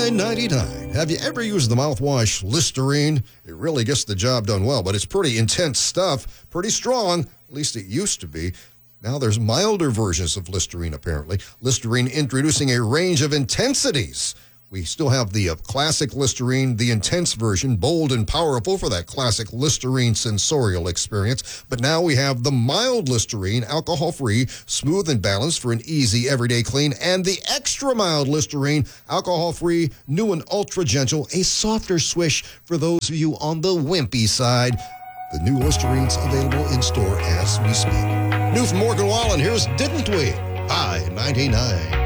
$9.99. Have you ever used the mouthwash Listerine? It really gets the job done well, but it's pretty intense stuff, pretty strong, at least it used to be. Now there's milder versions of Listerine, apparently. Listerine introducing a range of intensities. We still have the classic Listerine, the intense version, bold and powerful for that classic Listerine sensorial experience. But now we have the mild Listerine, alcohol-free, smooth and balanced for an easy everyday clean, and the extra mild Listerine, alcohol-free, new and ultra-gentle, a softer swish for those of you on the wimpy side. The new Listerine's available in store as we speak. New from Morgan Wallen, here's Didn't We? By 99.